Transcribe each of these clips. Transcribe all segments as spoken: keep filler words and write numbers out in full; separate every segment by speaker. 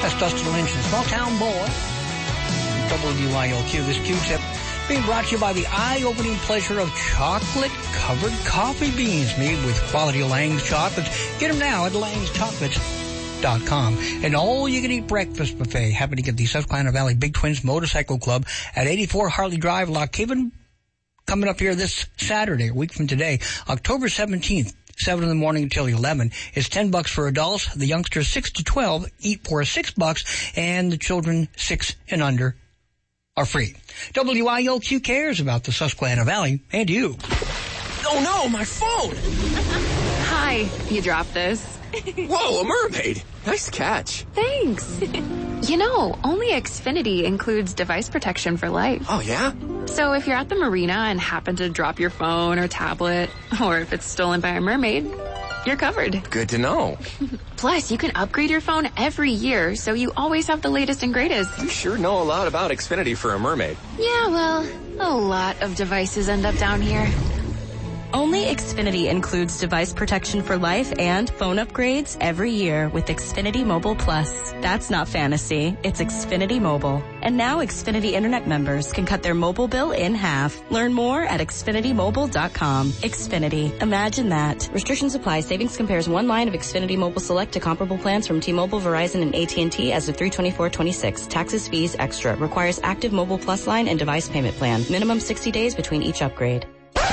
Speaker 1: That's Dustin Lynch, the Small Town Boy. W I L Q, this Q-tip being brought to you by the eye-opening pleasure of chocolate-covered coffee beans made with quality Lang's chocolates. Get them now at langs chocolates dot com. An all-you-can-eat breakfast buffet happening at the Susquehanna Valley Big Twins Motorcycle Club at eighty-four Hartley Drive, Lock Haven, coming up here this Saturday, a week from today, October seventeenth. seven in the morning until eleven. It's ten bucks for adults. The youngsters six to twelve eat for six bucks, and the children six and under are free. W I L Q cares about the Susquehanna Valley and you.
Speaker 2: Oh no, my phone!
Speaker 3: Hi, you dropped this.
Speaker 2: Whoa, a mermaid! Nice catch.
Speaker 3: Thanks. You know, only Xfinity includes device protection for life.
Speaker 2: Oh, yeah?
Speaker 3: So if you're at the marina and happen to drop your phone or tablet, or if it's stolen by a mermaid, you're covered.
Speaker 2: Good to know.
Speaker 3: Plus, you can upgrade your phone every year, so you always have the latest and greatest.
Speaker 2: You sure know a lot about Xfinity for a mermaid.
Speaker 3: Yeah, well, a lot of devices end up down here.
Speaker 4: Only Xfinity includes device protection for life and phone upgrades every year with Xfinity Mobile Plus. That's not fantasy. It's Xfinity Mobile. And now Xfinity Internet members can cut their mobile bill in half. Learn more at xfinity mobile dot com. Xfinity. Imagine that. Restrictions apply. Savings compares one line of Xfinity Mobile Select to comparable plans from T-Mobile, Verizon, and A T and T as of three twenty-four twenty-six. Taxes, fees, extra. Requires active Mobile Plus line and device payment plan. Minimum sixty days between each upgrade.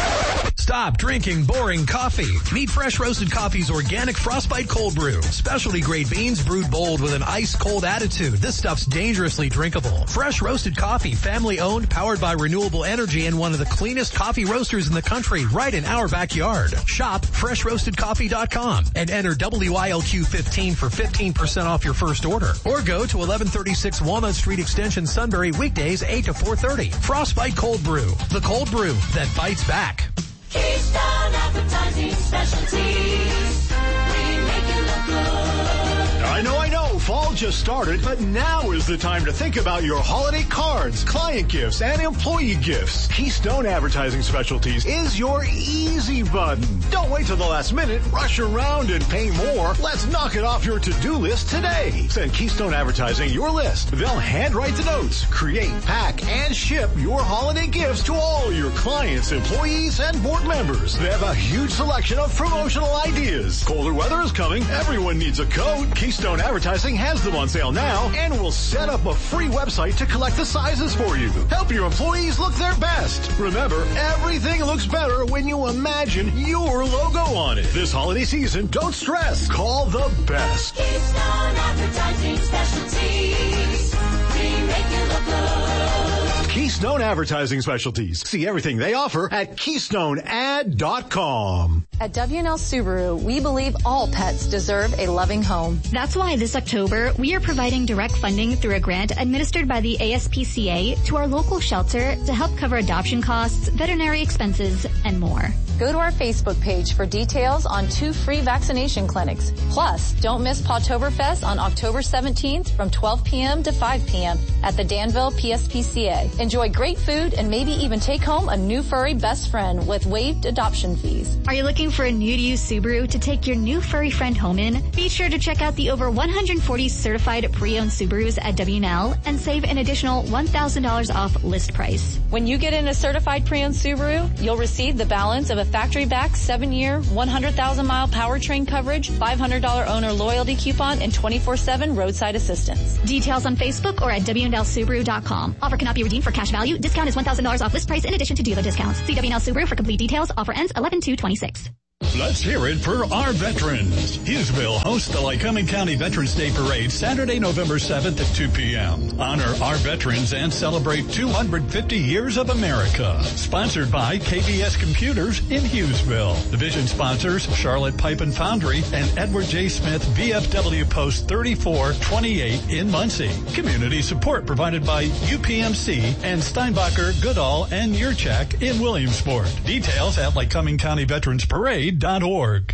Speaker 5: Stop drinking boring coffee. Meet Fresh Roasted Coffee's organic Frostbite Cold Brew. Specialty grade beans brewed bold with an ice cold attitude. This stuff's dangerously drinkable. Fresh Roasted Coffee, family owned, powered by renewable energy, and one of the cleanest coffee roasters in the country, right in our backyard. Shop fresh roasted coffee dot com and enter W I L Q fifteen for fifteen percent off your first order. Or go to eleven thirty-six Walnut Street Extension, Sunbury, weekdays eight to four thirty. Frostbite Cold Brew. The cold brew that bites back.
Speaker 6: Keystone Advertising Specialties. We make you look good.
Speaker 7: I know, I know, fall just started, but now is the time to think about your holiday cards, client gifts, and employee gifts. Keystone Advertising Specialties is your easy button. Don't wait till the last minute, rush around and pay more. Let's knock it off your to-do list today. Send Keystone Advertising your list. They'll handwrite the notes, create, pack, and ship your holiday gifts to all your clients, employees, and board members. They have a huge selection of promotional ideas. Colder weather is coming. Everyone needs a coat. Keystone Advertising has them on sale now and will set up a free website to collect the sizes for you. Help your employees look their best. Remember, everything looks better when you imagine your logo on it. This holiday season, don't stress. Call the best.
Speaker 6: Keystone Advertising Specialties. We make you look good.
Speaker 7: Keystone Advertising Specialties. See everything they offer at keystone ad dot com.
Speaker 8: At W and L Subaru, we believe all pets deserve a loving home.
Speaker 9: That's why this October, we are providing direct funding through a grant administered by the A S P C A to our local shelter to help cover adoption costs, veterinary expenses, and more.
Speaker 8: Go to our Facebook page for details on two free vaccination clinics. Plus, don't miss Pawtoberfest on October seventeenth from twelve p.m. to five p.m. at the Danville P S P C A. Enjoy great food and maybe even take home a new furry best friend with waived adoption fees.
Speaker 9: Are you looking for a new-to-you Subaru to take your new furry friend home in? Be sure to check out the over one hundred forty certified pre-owned Subarus at W and L and save an additional one thousand dollars off list price.
Speaker 8: When you get in a certified pre-owned Subaru, you'll receive the balance of a factory-backed seven-year, one hundred thousand mile powertrain coverage, five hundred dollars owner loyalty coupon, and twenty-four seven roadside assistance.
Speaker 9: Details on Facebook or at W and L Subaru dot com. Offer cannot be redeemed for cash value. Discount is one thousand dollars off list price in addition to dealer discounts. See W and L Subaru for complete details. Offer ends eleven two twenty-six.
Speaker 10: Let's hear it for our veterans. Hughesville hosts the Lycoming County Veterans Day Parade Saturday, November seventh at two p.m. Honor our veterans and celebrate two hundred fifty years of America. Sponsored by K B S Computers in Hughesville. Division sponsors Charlotte Pipe and Foundry and Edward J. Smith V F W Post thirty-four twenty-eight in Muncie. Community support provided by U P M C and Steinbacher, Goodall, and Yurchak in Williamsport. Details at Lycoming County Veterans Parade dot org.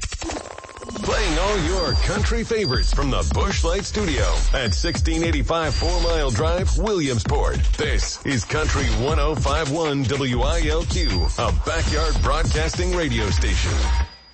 Speaker 11: Playing all your country favorites from the Busch Light Studio at sixteen eighty-five Four Mile Drive, Williamsport. This is Country one oh five point one W I L Q, a backyard broadcasting radio station.